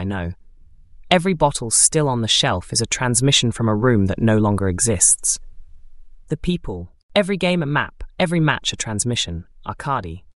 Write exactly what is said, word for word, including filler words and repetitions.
I know. Every bottle still on the shelf is a transmission from a room that no longer exists. The people, every game a map, every match a transmission. Arkady,